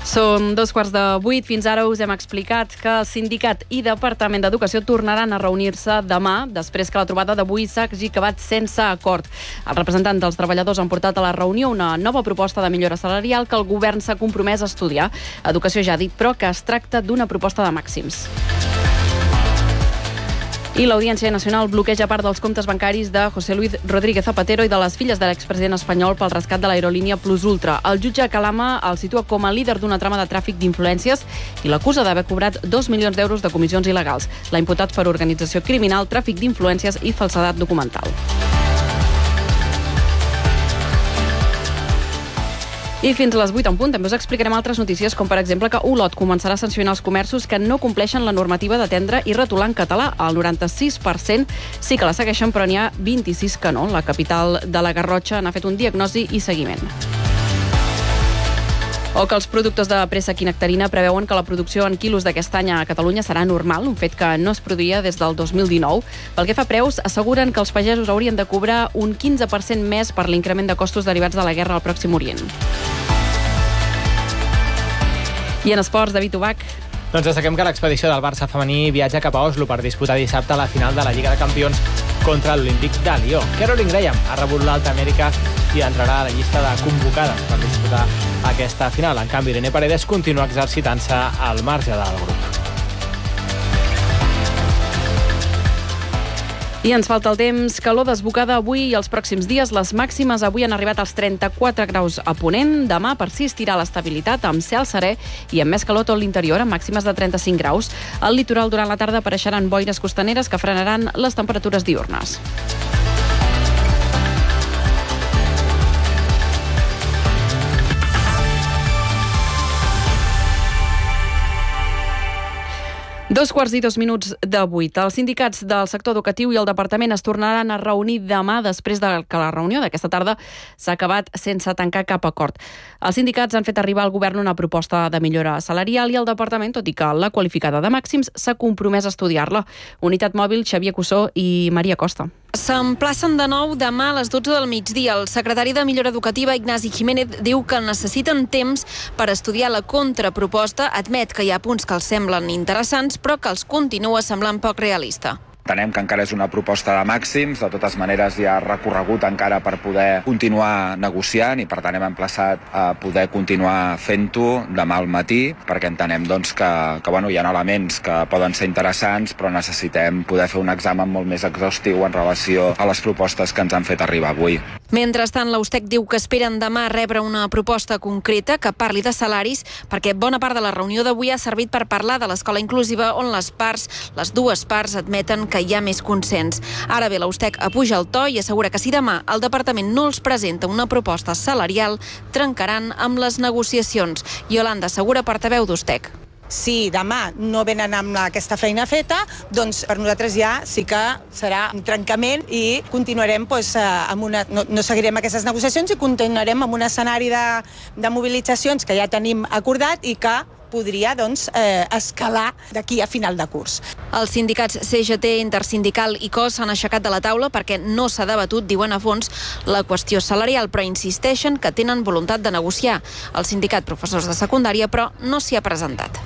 Són 7:15. Fins ara us hem explicat que el sindicat i Departament d'Educació tornaran a reunir-se demà, després que la trobada d'avui s'hagi acabat sense acord. Els representants dels treballadors han portat a la reunió una nova proposta de millora salarial que el govern s'ha compromès a estudiar. Educació ja ha dit, però, que es tracta d'una proposta de màxims. I l'Audiència Nacional bloqueja part dels comptes bancaris de José Luis Rodríguez Zapatero i de les filles de l'expresident espanyol pel rescat de l'aerolínia Plus Ultra. El jutge Calama el situa com a líder d'una trama de tràfic d'influències i l'acusa d'haver cobrat 2 milions d'euros de comissions il·legals. L'ha imputat per organització criminal, tràfic d'influències i falsedat documental. I fins a les 8 en punt també us explicarem altres notícies, com per exemple que Olot començarà a sancionar els comerços que no compleixen la normativa d'atendre i retolar en català. El 96% sí que la segueixen, però n'hi ha 26 que no. La capital de la Garrotxa n'ha fet un diagnosi i seguiment. O que els productors de préssec i nectarina preveuen que la producció en quilos d'aquest any a Catalunya serà normal, un fet que no es produïa des del 2019. Pel que fa a preus, asseguren que els pagesos haurien de cobrar un 15% més per l'increment de costos derivats de la guerra al Pròxim Orient. I en esports, David Ubach. Doncs destaquem que l'expedició del Barça femení viatja cap a Oslo per disputar dissabte la final de la Lliga de Campions contra l'Olímpic de Lió. Caroline Graham ha rebut l'alta Amèrica i entrarà a la llista de convocades per disputar aquesta final. En canvi, Irene Paredes continua exercitant-se al marge del grup. I ens falta el temps. Calor desbocada avui i els pròxims dies. Les màximes avui han arribat als 34 graus a Ponent. Demà persistirà l'estabilitat amb cel serè i amb més calor tot l'interior, amb màximes de 35 graus. Al litoral durant la tarda apareixeran boires costaneres que frenaran les temperatures diürnes. Dos quarts i 2 minuts de 8. Els sindicats del sector educatiu i el departament es tornaran a reunir demà després de que la reunió d'aquesta tarda s'ha acabat sense tancar cap acord. Els sindicats han fet arribar al govern una proposta de millora salarial i el departament, tot i que la qualificada de màxims, s'ha compromès a estudiar-la. Unitat Mòbil, Xavier Cussó i Maria Costa. S'emplacen de nou demà a les 12 del migdia. El secretari de Millora Educativa, Ignasi Jiménez, diu que necessiten temps per estudiar la contraproposta. Admet que hi ha punts que els semblen interessants, però que els continua semblant poc realista. Entenem que encara és una proposta de màxims, de totes maneres hi ha recorregut encara per poder continuar negociant i per tant hem emplaçat a poder continuar fent-ho demà al matí, perquè entenem doncs, que hi ha elements que poden ser interessants, però necessitem poder fer un examen molt més exhaustiu en relació a les propostes que ens han fet arribar avui. Mentrestant, l'Austec diu que esperen demà rebre una proposta concreta que parli de salaris, perquè bona part de la reunió d'avui ha servit per parlar de l'escola inclusiva, on les dues parts admeten que hi ha més consens. Ara bé, l'Austec apuja el to i assegura que si demà el departament no els presenta una proposta salarial, trencaran amb les negociacions. Yolanda Segura, portaveu d'Austec. Si demà no venen amb aquesta feina feta, doncs per nosaltres ja sí que serà un trencament i continuarem no seguirem aquestes negociacions i continuarem amb un escenari de mobilitzacions que ja tenim acordat i que podria escalar d'aquí a final de curs. Els sindicats CGT, Intersindical i COS s'han aixecat de la taula perquè no s'ha debatut, diuen a fons, la qüestió salarial, però insisteixen que tenen voluntat de negociar. El sindicat Professors de Secundària, però, no s'hi ha presentat.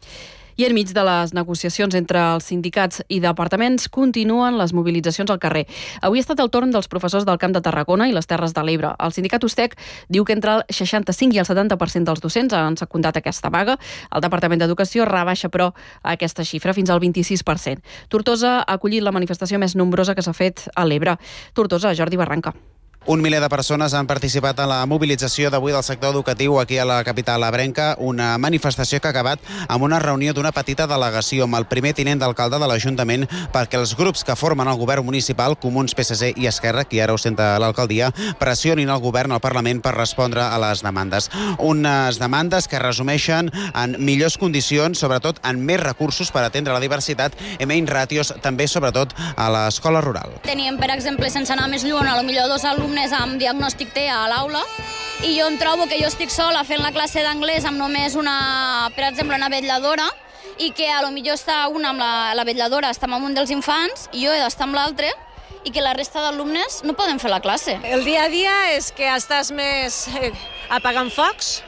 I enmig de les negociacions entre els sindicats i departaments continuen les mobilitzacions al carrer. Avui ha estat el torn dels professors del Camp de Tarragona i les Terres de l'Ebre. El sindicat Ustec diu que entre el 65 i el 70% dels docents han secundat aquesta vaga. El Departament d'Educació rebaixa, però, aquesta xifra fins al 26%. Tortosa ha acollit la manifestació més nombrosa que s'ha fet a l'Ebre. Tortosa, Jordi Barranca. 1 miler de persones han participat en la mobilització d'avui del sector educatiu aquí a la capital ebrenca, una manifestació que ha acabat amb una reunió d'una petita delegació amb el primer tinent d'alcalde de l'Ajuntament perquè els grups que formen el govern municipal, Comuns, PSC i Esquerra, qui ara ostenta l'alcaldia, pressionin el govern al Parlament per respondre a les demandes. Unes demandes que resumeixen en millors condicions, sobretot en més recursos per atendre la diversitat i menys ràtios, també sobretot a l'escola rural. Teníem, per exemple, sense anar més lluny, potser 2 alumnes amb diagnòstic TEA a l'aula i jo em trobo que jo estic sola fent la classe d'anglès amb només per exemple, una vetlladora i que potser està una amb la vetlladora, està amb un dels infants i jo he d'estar amb l'altre i que la resta d'alumnes no poden fer la classe. El dia a dia és que estàs més apagant focs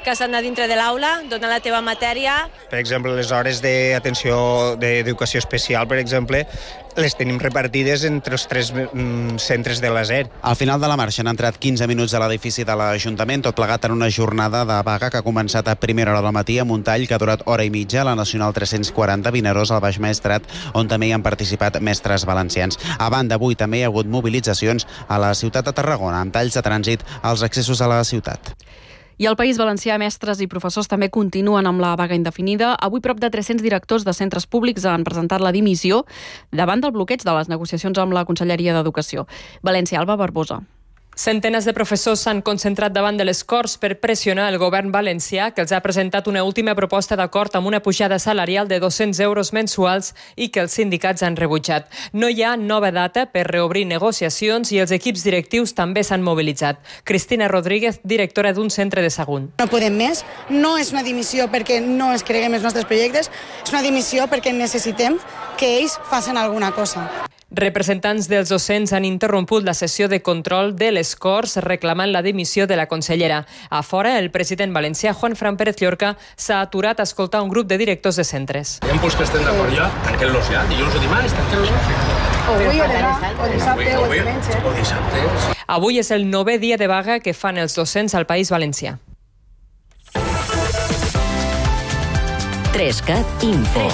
que has d'anar dintre de l'aula, donar la teva matèria. Per exemple, les hores d'atenció d'educació especial, per exemple, les tenim repartides entre els 3 centres de l'ASER. Al final de la marxa han entrat 15 minuts a l'edifici de l'Ajuntament, tot plegat en una jornada de vaga que ha començat a primera hora del matí a Montall, que ha durat hora i mitja a la Nacional 340 Vinaròs, al Baix Maestrat, on també hi han participat mestres valencians. A banda, avui també hi ha hagut mobilitzacions a la ciutat de Tarragona, amb talls de trànsit als accessos a la ciutat. I al País Valencià, mestres i professors també continuen amb la vaga indefinida. Avui prop de 300 directors de centres públics han presentat la dimissió davant del bloqueig de les negociacions amb la Conselleria d'Educació. València, Alba Barbosa. Centenes de professors s'han concentrat davant de les Corts per pressionar el govern valencià, que els ha presentat una última proposta d'acord amb una pujada salarial de 200 euros mensuals i que els sindicats han rebutjat. No hi ha nova data per reobrir negociacions i els equips directius també s'han mobilitzat. Cristina Rodríguez, directora d'un centre de Sagunt. No podem més. No és una dimissió perquè no es creguem els nostres projectes, és una dimissió perquè necessitem que ells facin alguna cosa. Representants dels docents han interromput la sessió de control de les Corts reclamant la dimissió de la consellera. A fora, el president valencià, Juan Fran Pérez Llorca, s'ha aturat a escoltar un grup de directors de centres. Hi ha punts que estem d'acord ja, tanquem-los ja, dilluns o dimarts, tanquem-los. O dissabte. Avui és el 9è dia de vaga que fan els docents al País Valencià. 3CAT Info.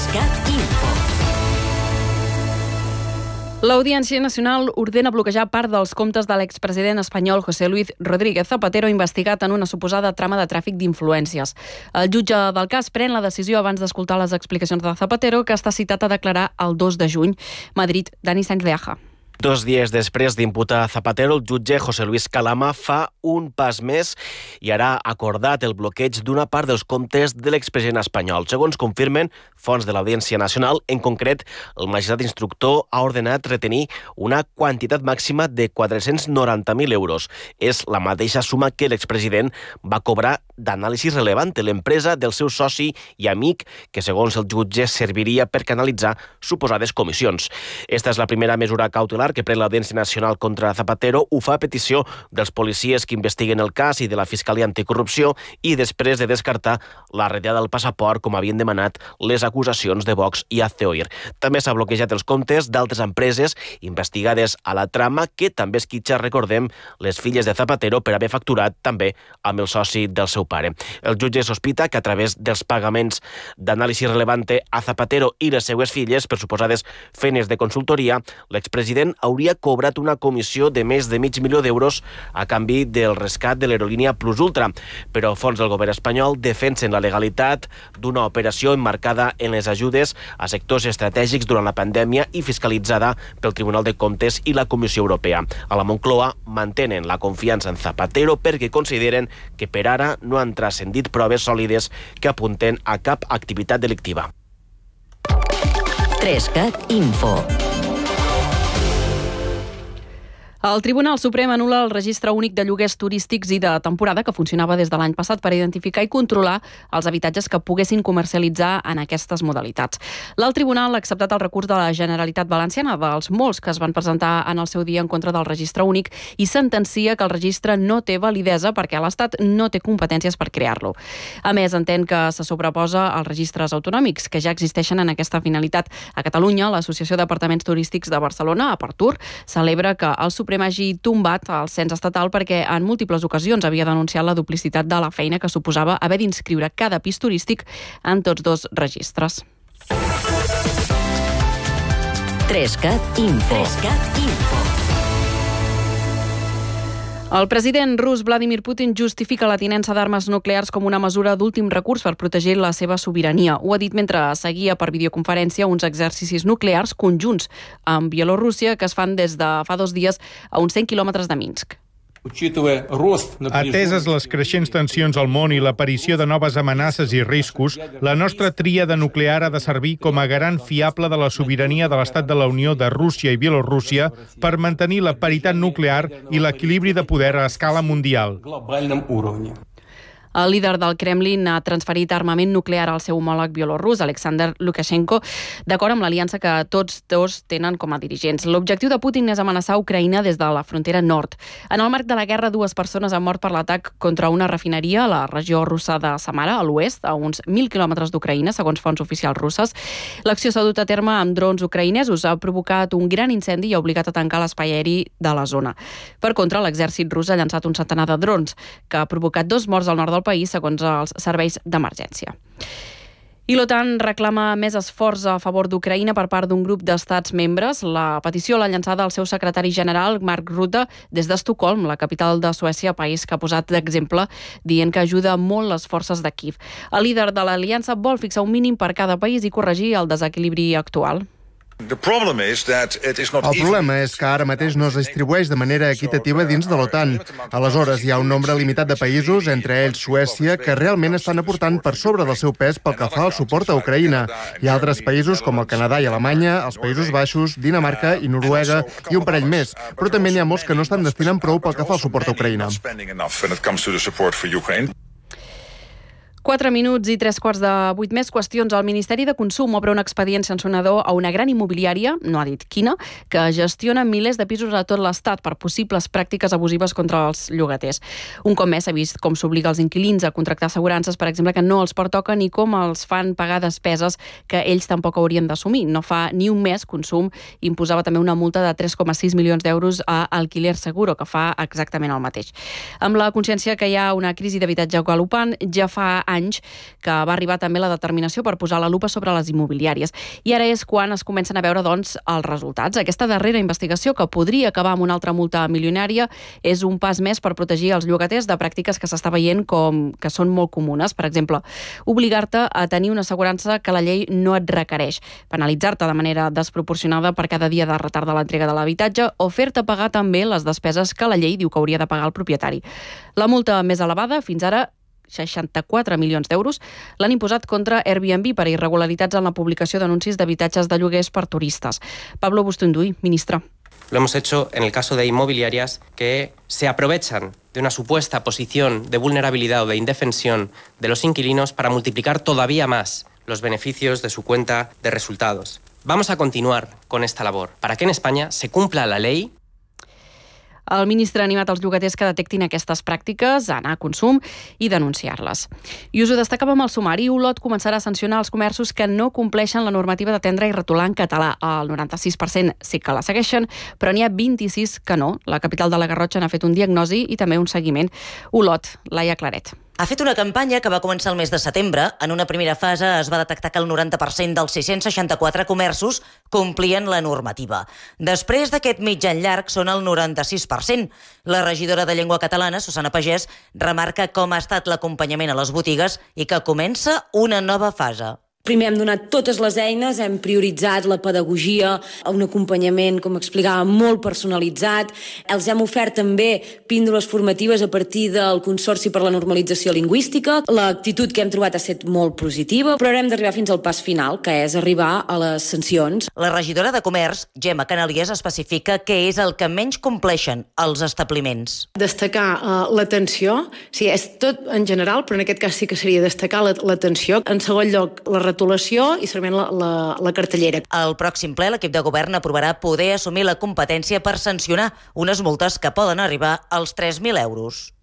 L'Audiència Nacional ordena bloquejar part dels comptes de l'expresident espanyol José Luis Rodríguez Zapatero, investigat en una suposada trama de tràfic d'influències. El jutge del cas pren la decisió abans d'escoltar les explicacions de Zapatero, que està citat a declarar el 2 de juny. Madrid, Dani Sainz de Aja. 2 dies després d'imputar Zapatero, el jutge José Luis Calama fa un pas més i ara ha acordat el bloqueig d'una part dels comptes de l'expresident espanyol. Segons confirmen fonts de l'Audiència Nacional, en concret, el magistrat instructor ha ordenat retenir una quantitat màxima de 490.000 euros. És la mateixa suma que l'expresident va cobrar d'anàlisi relevant de l'empresa del seu soci i amic, que segons el jutge serviria per canalitzar suposades comissions. Esta és la primera mesura cautelar que pren l'Audiència Nacional contra Zapatero. Ho fa a petició dels policies que investiguen el cas i de la Fiscalia Anticorrupció i després de descartar la retirada del passaport, com havien demanat les acusacions de Vox i Hazte-Oír. També s'ha bloquejat els comptes d'altres empreses investigades a la trama, que també esquitxa, recordem, les filles de Zapatero per haver facturat també amb el soci del seu pare. El jutge sospita que a través dels pagaments d'anàlisi relevante a Zapatero i les seues filles per suposades feines de consultoria, l'expresident hauria cobrat una comissió de més de $500.000 a canvi del rescat de l'aerolínia Plus Ultra. Però fons del govern espanyol defensen la legalitat d'una operació emmarcada en les ajudes a sectors estratègics durant la pandèmia i fiscalitzada pel Tribunal de Comptes i la Comissió Europea. A la Moncloa mantenen la confiança en Zapatero perquè consideren que per ara no han transcendit proves sòlides que apunten a cap activitat delictiva. 3CAT Info. El Tribunal Suprem anul·la el registre únic de lloguers turístics i de temporada que funcionava des de l'any passat per identificar i controlar els habitatges que poguessin comercialitzar en aquestes modalitats. L'alt tribunal ha acceptat el recurs de la Generalitat Valenciana, dels molts que es van presentar en el seu dia en contra del registre únic, i sentencia que el registre no té validesa perquè l'Estat no té competències per crear-lo. A més, entén que se sobreposa als registres autonòmics que ja existeixen en aquesta finalitat. A Catalunya, l'Associació d'Apartaments Turístics de Barcelona, Apartur, celebra que el Suprem hagi tombat el cens estatal perquè en múltiples ocasions havia denunciat la duplicitat de la feina que suposava haver d'inscriure cada pis turístic en tots dos registres. 3CAT Info. El president rus Vladimir Putin justifica la tinença d'armes nuclears com una mesura d'últim recurs per protegir la seva sobirania. Ho ha dit mentre seguia per videoconferència uns exercicis nuclears conjunts amb Bielorússia que es fan des de fa 2 dies a uns 100 quilòmetres de Minsk. Ateses les creixents tensions al món i l'aparició de noves amenaces i riscos, la nostra tríada nuclear ha de servir com a garant fiable de la sobirania de l'Estat de la Unió de Rússia i Bielorússia per mantenir la paritat nuclear i l'equilibri de poder a escala mundial. El líder del Kremlin ha transferit armament nuclear al seu homòleg bielorrus, Alexander Lukashenko, d'acord amb l'aliança que tots dos tenen com a dirigents. L'objectiu de Putin és amenaçar Ucraïna des de la frontera nord. En el marc de la guerra, 2 persones han mort per l'atac contra una refineria a la regió russa de Samara, a l'oest, a uns 1.000 quilòmetres d'Ucraïna, segons fonts oficials russes. L'acció s'ha dut a terme amb drons ucraïnesos, ha provocat un gran incendi i ha obligat a tancar l'espai aeri de la zona. Per contra, l'exèrcit rus ha llançat un centenar de drons, que ha provocat 2 morts al nord del país, segons els serveis d'emergència. I l'OTAN reclama més esforç a favor d'Ucraïna per part d'un grup d'estats membres. La petició l'ha llançada el seu secretari general, Mark Rutte, des d'Estocolm, la capital de Suècia, país que ha posat d'exemple, dient que ajuda molt les forces de Kíev. El líder de l'aliança vol fixar un mínim per cada país i corregir el desequilibri actual. El problema és que ara mateix no es distribueix de manera equitativa dins de l'OTAN. Aleshores, hi ha un nombre limitat de països, entre ells Suècia, que realment estan aportant per sobre del seu pes pel que fa al suport a Ucraïna. Hi ha altres països com el Canadà i Alemanya, els Països Baixos, Dinamarca i Noruega i un parell més, però també n'hi ha molts que no estan destinant prou pel que fa al suport a Ucraïna. 4 minuts i 3:15 més qüestions. El Ministeri de Consum obre un expedient sancionador a una gran immobiliària, no ha dit quina, que gestiona milers de pisos a tot l'Estat per possibles pràctiques abusives contra els llogaters. Un cop més s'ha vist com s'obliga els inquilins a contractar assegurances, per exemple, que no els pertoquen, i com els fan pagar despeses que ells tampoc haurien d'assumir. No fa ni un mes, Consum imposava també una multa de 3,6 milions d'euros a Alquiler Seguro, que fa exactament el mateix. Amb la consciència que hi ha una crisi d'habitatge galopant, ja fa anys que va arribar també la determinació per posar la lupa sobre les immobiliàries. I ara és quan es comencen a veure, doncs, els resultats. Aquesta darrera investigació, que podria acabar amb una altra multa milionària, és un pas més per protegir els llogaters de pràctiques que s'està veient com que són molt comunes. Per exemple, obligar-te a tenir una assegurança que la llei no et requereix, penalitzar-te de manera desproporcionada per cada dia de retard de l'entrega de l'habitatge o fer-te pagar també les despeses que la llei diu que hauria de pagar el propietari. La multa més elevada, fins ara, 64 milions d'euros, l'han imposat contra Airbnb per irregularitats en la publicació d'anuncis d'habitatges de lloguers per turistes. Pablo Bustunduy, ministre. Lo hemos hecho en el caso de inmobiliarias que se aprovechan de una supuesta posición de vulnerabilidad o de indefensión de los inquilinos para multiplicar todavía más los beneficios de su cuenta de resultados. Vamos a continuar con esta labor para que en España se cumpla la ley. El ministre ha animat els llogaters que detectin aquestes pràctiques a anar a Consum i denunciar-les. I us ho destacàvem al sumari. Olot començarà a sancionar els comerços que no compleixen la normativa d'atendre i retolar en català. El 96% sí que la segueixen, però n'hi ha 26 que no. La capital de la Garrotxa n'ha fet un diagnosi i també un seguiment. Olot, Laia Claret. Ha fet una campanya que va començar el mes de setembre. En una primera fase es va detectar que el 90% dels 664 comerços complien la normativa. Després d'aquest mitjan llarg són el 96%. La regidora de Llengua Catalana, Susana Pagès, remarca com ha estat l'acompanyament a les botigues i que comença una nova fase. Primer hem donat totes les eines, hem prioritzat la pedagogia, un acompanyament, com explicava, molt personalitzat. Els hem ofert també píndoles formatives a partir del Consorci per la Normalització Lingüística. L'actitud que hem trobat ha estat molt positiva, però ara hem d'arribar fins al pas final, que és arribar a les sancions. La regidora de Comerç, Gemma Canalies, especifica què és el que menys compleixen els establiments. Destacar l'atenció, sí, és tot en general, però en aquest cas sí que seria destacar l'atenció. En segon lloc, la retolació i segurament la cartellera. Al pròxim ple, l'equip de govern aprovarà poder assumir la competència per sancionar unes multes que poden arribar als 3.000 euros.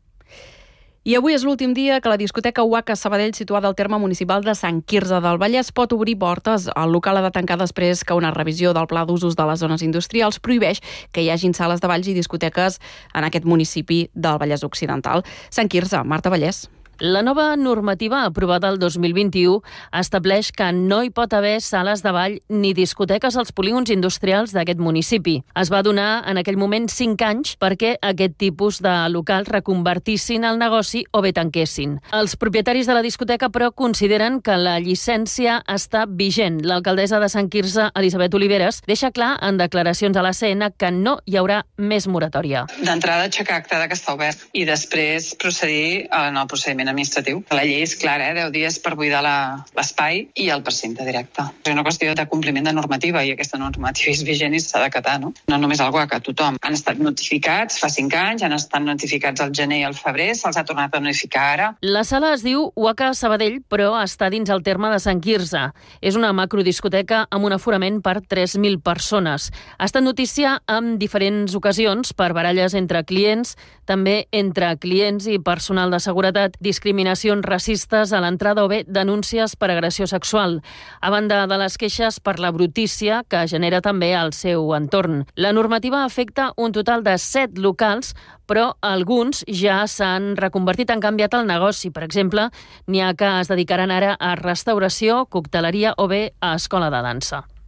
I avui és l'últim dia que la discoteca UACA Sabadell, situada al terme municipal de Sant Quirze del Vallès, pot obrir portes. El local ha de tancar després que una revisió del pla d'usos de les zones industrials prohibeix que hi hagin sales de balls i discoteques en aquest municipi del Vallès Occidental. Sant Quirze, Marta Vallès. La nova normativa aprovada el 2021 estableix que no hi pot haver sales de ball ni discoteques als polígons industrials d'aquest municipi. Es va donar en aquell moment 5 anys perquè aquest tipus de locals reconvertissin el negoci o bé tanquessin. Els propietaris de la discoteca, però, consideren que la llicència està vigent. L'alcaldessa de Sant Quirze, Elisabet Oliveres, deixa clar en declaracions a l'ACN que no hi haurà més moratòria. D'entrada, aixecar acta que està obert i després procedir en el procediment procediment administratiu. La llei és clara, 10 dies per buidar l'espai i el precinte directe. És una qüestió de compliment de normativa i aquesta normativa és vigent i s'ha d'acatar, no? No només algú que tothom. Han estat notificats fa 5 anys, han estat notificats al gener i al febrer, se'ls ha tornat a notificar ara. La sala es diu UACA Sabadell, però està dins el terme de Sant Quirze. És una macrodiscoteca amb un aforament per 3.000 persones. Ha estat notícia en diferents ocasions per baralles entre clients, també entre clients i personal de seguretat, discriminacions racistes a l'entrada o bé denúncies per agressió sexual, a banda de les queixes per la brutícia que genera també al seu entorn. La normativa afecta un total de 7 locals, però alguns ja s'han reconvertit, han canviat el negoci. Per exemple, n'hi ha que es dedicaran ara a restauració, cocteleria o bé a escola de dansa.